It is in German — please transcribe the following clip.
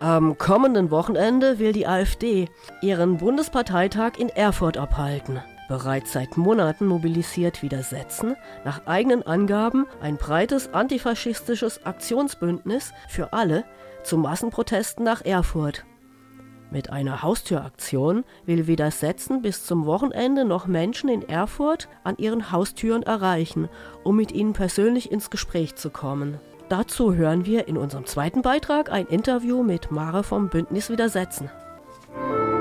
Am kommenden Wochenende will die AfD ihren Bundesparteitag in Erfurt abhalten. Bereits seit Monaten mobilisiert Widersetzen nach eigenen Angaben ein breites antifaschistisches Aktionsbündnis für alle zu Massenprotesten nach Erfurt. Mit einer Haustüraktion will Widersetzen bis zum Wochenende noch Menschen in Erfurt an ihren Haustüren erreichen, um mit ihnen persönlich ins Gespräch zu kommen. Dazu hören wir in unserem zweiten Beitrag ein Interview mit Mare vom Bündnis Widersetzen.